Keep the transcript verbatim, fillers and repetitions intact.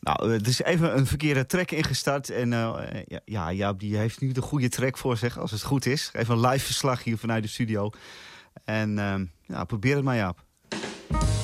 Nou, het is even een verkeerde track ingestart. En uh, ja, Jaap die heeft nu de goede track voor zich, als het goed is. Even een live verslag hier vanuit de studio. En uh, ja, probeer het maar, Jaap.